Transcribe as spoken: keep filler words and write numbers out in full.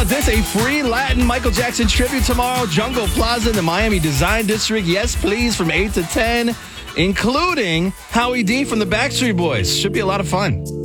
about this? A free Latin Michael Jackson tribute tomorrow. Jungle Plaza in the Miami Design District. Yes, please, from eight to ten, including Howie D from the Backstreet Boys. Should be a lot of fun.